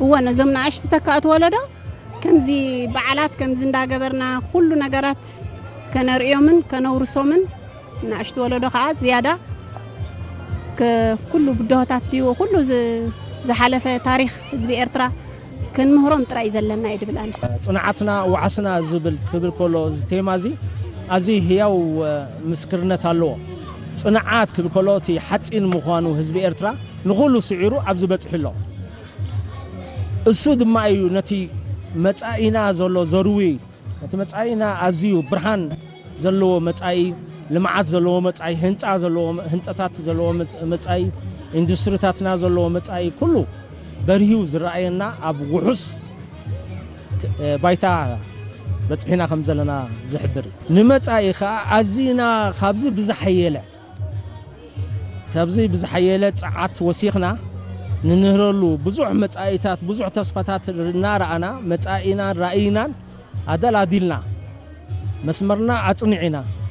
هو نزمنا عشت تكات ولدا كمزي بعلات كمزي እንዳገበርና كل ነገራት ከነርዮምን ከነውርሶምን ናሽት ወለዶ ኸዓ ዝያዳ كل بدهታት كل زحلفه تاريخ حزب ኤርትራ كنمهرم ጥራይ ዘለና ይድብላል ጽናዓትና ወዓስና ዝብል ክብል ኮሎ ዝተማዚ አዚ ህያው ምስክርነት አለው ጽናዓት ክብል ኮሎቲ ሓጺን ምዃኑ ህዝቢ ኤርትራ ንኹሉ ስዒሩ ኣብ ዝበጽሕሎ እሱ ድማ እዩ ነቲ መጻኢና ዘሎ ዘርዊ ነቲ መጻኢና ኣዝዩ ብርሃን ዘለዎ መጻኢ ልምዓት ዘለዎ መጻኢ ህንጻ ዘለዎ ህንጻታት ዘለዎ መጻኢ ኢንዱስትሪታትና ዘለዎ መጻኢ ኩሉ በርሂው ዝረአየና ኣብ ውሑስ ባይታ በጽሒና ከም ዘለና ዝሕብር ንመጻኢ ኸ ኣዚና ካብዚ ብዝሐየለ ጸዓት ወሲኽና ንንህረሉ ብዙሕ መጻኢታት ብዙሕ ተስፋታት እናረኣና መጻኢና ራእይናን ኣደላዲልና መስመርና ኣጽኒዕና